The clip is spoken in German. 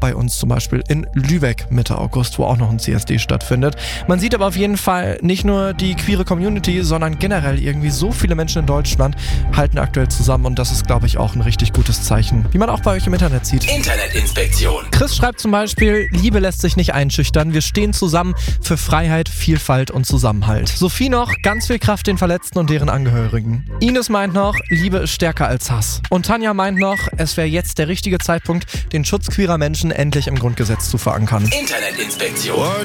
bei uns zum Beispiel in Lübeck Mitte August, wo auch noch ein CSD stattfindet. Man sieht aber auf jeden Fall nicht nur die queere Community, sondern generell irgendwie so viele Menschen in Deutschland halten aktuell zusammen und das ist, glaube ich, auch ein richtig gutes Zeichen, wie man auch bei euch im Internet sieht. Internetinspektion. Chris schreibt zum Beispiel, Liebe lässt sich nicht einschüchtern, wir stehen zusammen für Freiheit, Vielfalt und Zusammenhalt. Sophie noch, ganz viel Kraft den Verletzten und deren Angehörigen. Ines meint noch, Liebe ist stärker als Hass. Und Tanja meint noch, es wäre jetzt der richtige Zeitpunkt, den Schutz queerer Menschen endlich im Grundgesetz zu verankern. Internetinspektion.